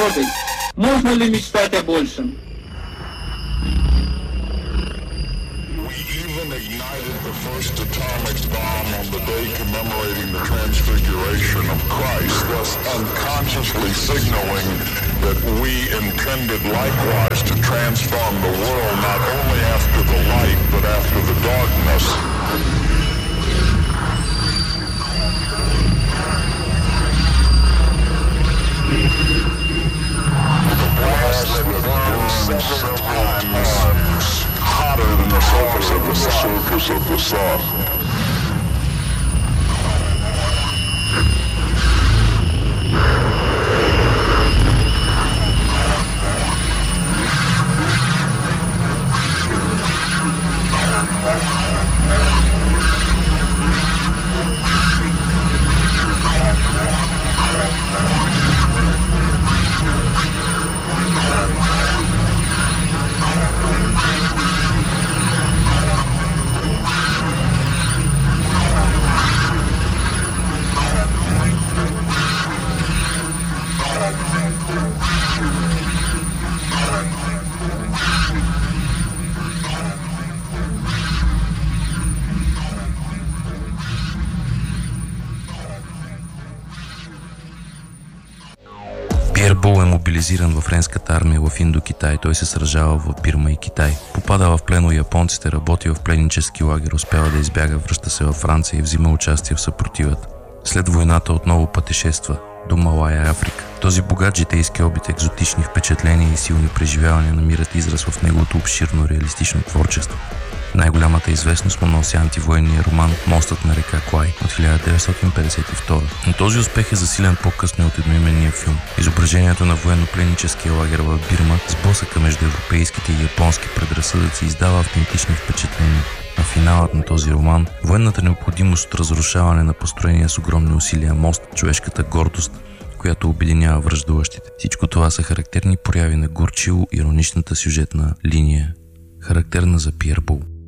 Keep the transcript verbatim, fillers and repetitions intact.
природой, можно ли мечтать о большем? Ignited the first atomic bomb on the day commemorating the transfiguration of Christ, thus unconsciously signaling that we intended likewise to transform the world not only after the light but after the darkness. The blast that burns several times hotter than the surface of the surface of the sun. Пиер Бол е мобилизиран във френската армия в Индокитай. Той се сражава в Бирма и Китай. Попада в плен у японците, работи в пленнически лагер, успява да избяга, връща се във Франция и взима участие в съпротивата. След войната отново пътешества до Малая, Африка. Този богат житейски опит, екзотични впечатления и силни преживявания намират израз в неговото обширно реалистично творчество. Най-голямата известност му носи антивоенния роман «Мостът на река Клай» от хиляда деветстотин петдесет и втора. Но този успех е засилен по-късно от едноименния филм. Изображението на военно-пленническия лагер в Бирма, сблъсъка между европейските и японски предразсъдъци, издава автентични впечатления. А финалът на този роман, военната необходимост от разрушаване на построения с огромни усилия мост, човешката гордост, която обединява враждуващите. Всичко това са характерни прояви на горчиво ироничната сюжетна линия, характерна за Пиер Бол.